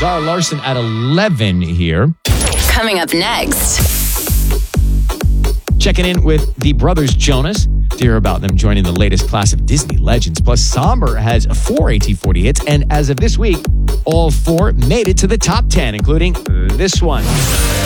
Zara Larsson at 11 here. Coming up next. Checking in with the brothers Jonas to hear about them joining the latest class of Disney legends. Plus, Somber has 4 AT40 hits, and as of this week, all 4 made it to the top 10, including this one.